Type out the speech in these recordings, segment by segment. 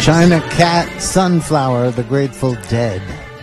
China Cat, Sunflower, The Grateful Dead,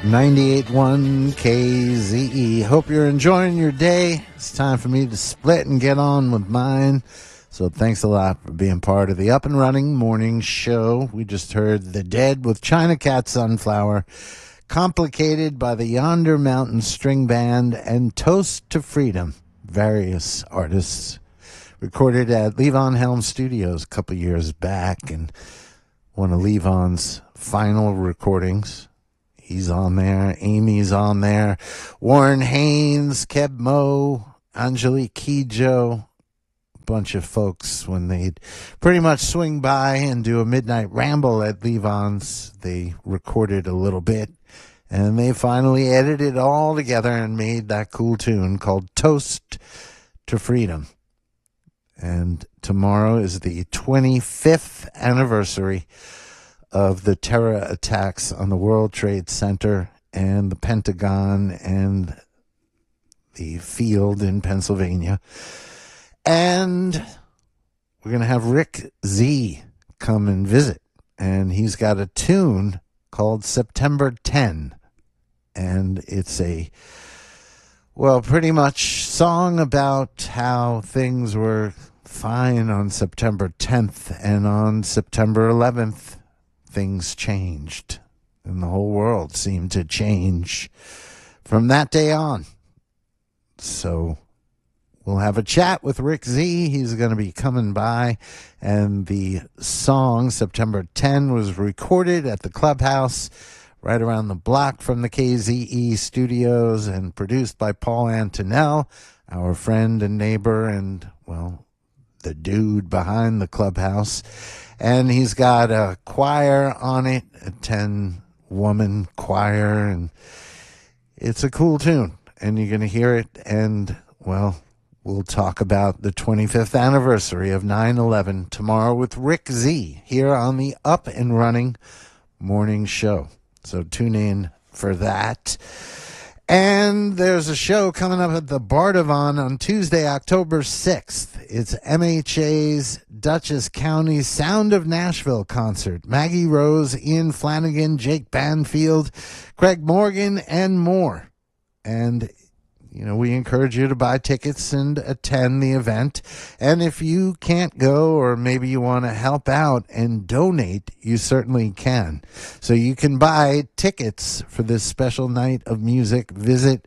98.1 KZE. Hope you're enjoying your day. It's time for me to split and get on with mine. So thanks a lot for being part of the Up and Running morning show. We just heard The Dead with China Cat, Sunflower, Complicated by the Yonder Mountain String Band, and Toast to Freedom, various artists. Recorded at Levon Helm Studios a couple years back, and one of Levon's final recordings. He's on there. Amy's on there. Warren Haynes, Keb Mo, Angelique Kidjo, a bunch of folks. When they'd pretty much swing by and do a midnight ramble at Levon's, they recorded a little bit, and they finally edited it all together and made that cool tune called Toast to Freedom. And tomorrow is the 25th anniversary of the terror attacks on the World Trade Center and the Pentagon and the field in Pennsylvania. And we're going to have Rick Z come and visit. And he's got a tune called September 10. And it's a, well, pretty much song about how things were fine on September 10th, and on September 11th, things changed, and the whole world seemed to change from that day on. So we'll have a chat with Rick Z. He's going to be coming by, and the song September 10 was recorded at the Clubhouse right around the block from the KZE studios and produced by Paul Antonell, our friend and neighbor, and, well, the dude behind the Clubhouse. And he's got a choir on it, a 10-woman choir, and it's a cool tune. And you're going to hear it, and, well, we'll talk about the 25th anniversary of 9/11 tomorrow with Rick Z here on the Up and Running morning show. So tune in for that. And there's a show coming up at the Bardavon on Tuesday, October 6th. It's MHA's Dutchess County Sound of Nashville concert. Maggie Rose, Ian Flanagan, Jake Banfield, Craig Morgan, and more. And, you know, we encourage you to buy tickets and attend the event. And if you can't go, or maybe you want to help out and donate, you certainly can. So you can buy tickets for this special night of music. Visit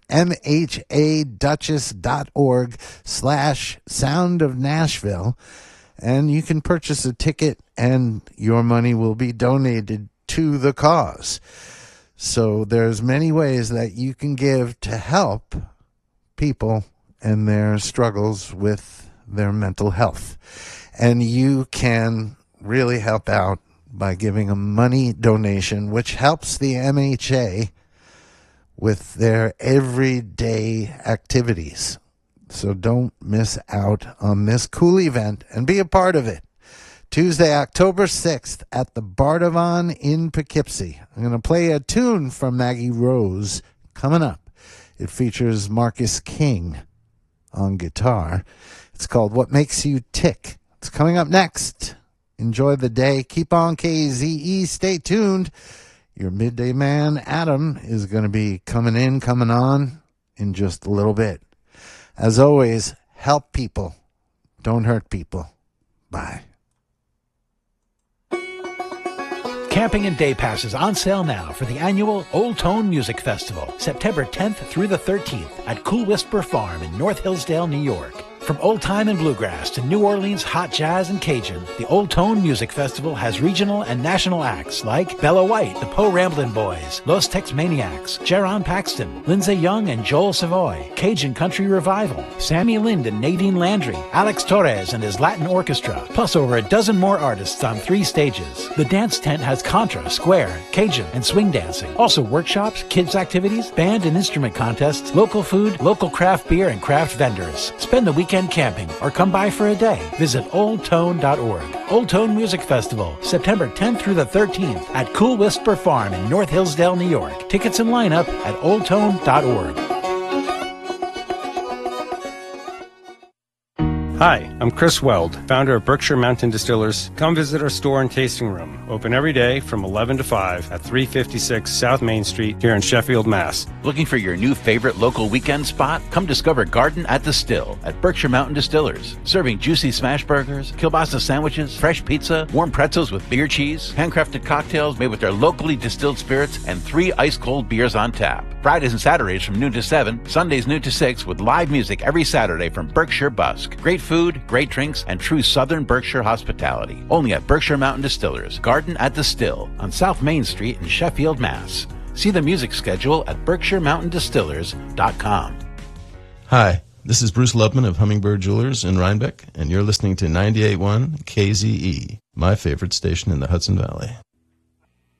mhadutchess.org/Sound of Nashville, and you can purchase a ticket, and your money will be donated to the cause. So there's many ways that you can give to help people and their struggles with their mental health. And you can really help out by giving a money donation, which helps the MHA with their everyday activities. So don't miss out on this cool event and be a part of it. Tuesday, October 6th at the Bardavon in Poughkeepsie. I'm going to play a tune from Maggie Rose coming up. It features Marcus King on guitar. It's called What Makes You Tick. It's coming up next. Enjoy the day. Keep on KZE. Stay tuned. Your midday man, Adam, is going to be coming on in just a little bit. As always, help people. Don't hurt people. Bye. Camping and day passes on sale now for the annual Old Tone Music Festival, September 10th through the 13th at Cool Whisper Farm in North Hillsdale, New York. From old time and bluegrass to New Orleans hot jazz and Cajun, the Old Tone Music Festival has regional and national acts like Bella White, the Poe Ramblin' Boys, Los Tex Maniacs, Jaron Paxton, Lindsay Young and Joel Savoy, Cajun Country Revival, Sammy Lind and Nadine Landry, Alex Torres and his Latin Orchestra, plus over a dozen more artists on 3 stages. The dance tent has contra, square, Cajun, and swing dancing. Also workshops, kids activities, band and instrument contests, local food, local craft beer, and craft vendors. Spend the weekend camping or come by for a day. Visit oldtone.org. Old Tone Music Festival, September 10th through the 13th at Cool Whisper Farm in North Hillsdale, New York. Tickets and lineup at oldtone.org. Hi, I'm Chris Weld, founder of Berkshire Mountain Distillers. Come visit our store and tasting room. Open every day from 11 to 5 at 356 South Main Street here in Sheffield, Mass. Looking for your new favorite local weekend spot? Come discover Garden at the Still at Berkshire Mountain Distillers. Serving juicy smash burgers, kielbasa sandwiches, fresh pizza, warm pretzels with beer cheese, handcrafted cocktails made with their locally distilled spirits, and 3 ice-cold beers on tap. Fridays and Saturdays from noon to 7, Sundays noon to 6 with live music every Saturday from Berkshire Busk. Great food, great drinks, and true Southern Berkshire hospitality. Only at Berkshire Mountain Distillers, Garden at the Still on South Main Street in Sheffield, Mass. See the music schedule at BerkshireMountainDistillers.com. Hi, this is Bruce Lubman of Hummingbird Jewelers in Rhinebeck, and you're listening to 98.1 KZE, my favorite station in the Hudson Valley.